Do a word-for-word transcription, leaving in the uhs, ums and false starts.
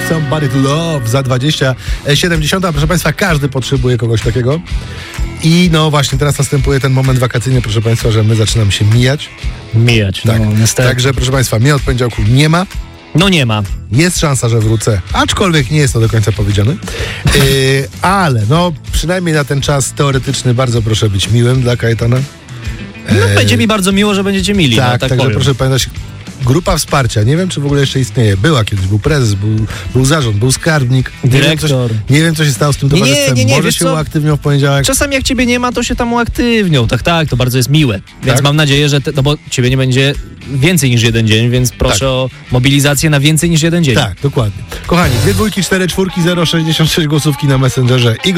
Somebody to Love za dwadzieścia siedemdziesiąt. Proszę Państwa, każdy potrzebuje kogoś takiego. I no właśnie, teraz następuje ten moment wakacyjny, proszę Państwa, że my zaczynamy się mijać. Mijać, tak. no niestety. Także, proszę Państwa, mnie od poniedziałku nie ma. No nie ma. Jest szansa, że wrócę, aczkolwiek nie jest to do końca powiedziane. Yy, ale no, przynajmniej na ten czas teoretyczny bardzo proszę być miłym dla Kajetana. No będzie mi bardzo miło, że będziecie mili. Tak, no, tak także powiem. proszę pamiętać, grupa wsparcia, nie wiem, czy w ogóle jeszcze istnieje. Była kiedyś, był prezes, był, był zarząd, był skarbnik. Dyrektor. Nie wiem, coś, nie wiem, co się stało z tym Nie, towarzystwem. nie, nie, Może wiesz się co? uaktywnią w poniedziałek. Czasami jak ciebie nie ma, to się tam uaktywnią. Tak, tak, to bardzo jest miłe. Więc Tak? mam nadzieję, że... Te, no bo ciebie nie będzie więcej niż jeden dzień, więc proszę Tak. o mobilizację na więcej niż jeden dzień. Tak, dokładnie. Kochani, dwie dwójki, cztery czwórki, zero sześćdziesiąt sześć głosówki na Messengerze. Igor